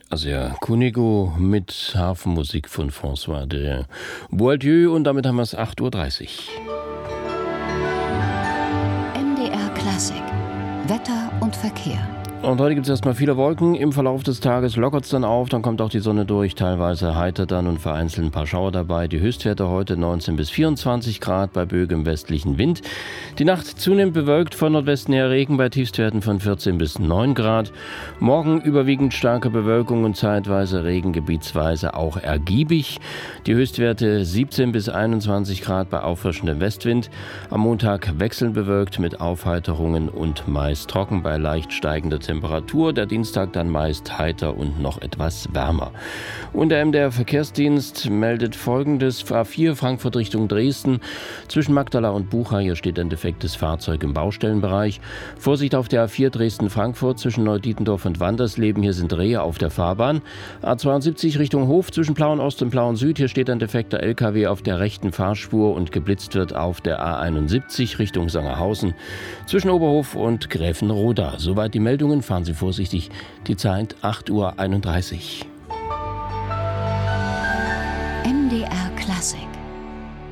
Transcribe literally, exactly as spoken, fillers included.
Asia Cunego mit Hafenmusik von François de Boieldieu und damit haben wir es acht Uhr dreißig. M D R Klassik. Wetter und Verkehr. Und heute gibt es erstmal viele Wolken. Im Verlauf des Tages lockert es dann auf, dann kommt auch die Sonne durch, teilweise heiter dann und vereinzelt ein paar Schauer dabei. Die Höchstwerte heute neunzehn bis vierundzwanzig Grad bei böigem westlichen Wind. Die Nacht zunehmend bewölkt, von Nordwesten her Regen bei Tiefstwerten von vierzehn bis neun Grad. Morgen überwiegend starke Bewölkung und zeitweise Regen, gebietsweise auch ergiebig. Die Höchstwerte siebzehn bis einundzwanzig Grad bei auffrischendem Westwind. Am Montag wechselnd bewölkt mit Aufheiterungen und meist trocken bei leicht steigender Temperatur. Der Dienstag dann meist heiter und noch etwas wärmer. Und der M D R Verkehrsdienst meldet Folgendes: A vier Frankfurt Richtung Dresden. Zwischen Magdala und Bucha, hier steht ein defektes Fahrzeug im Baustellenbereich. Vorsicht auf der A vier Dresden-Frankfurt zwischen Neudietendorf und Wandersleben. Hier sind Rehe auf der Fahrbahn. A zweiundsiebzig Richtung Hof zwischen Plauen Ost und Plauen Süd. Hier steht ein defekter L K W auf der rechten Fahrspur und geblitzt wird auf der A einundsiebzig Richtung Sangerhausen zwischen Oberhof und Gräfenroda. Soweit die Meldungen. Fahren Sie vorsichtig. Die Zeit acht Uhr einunddreißig. M D R Klassik.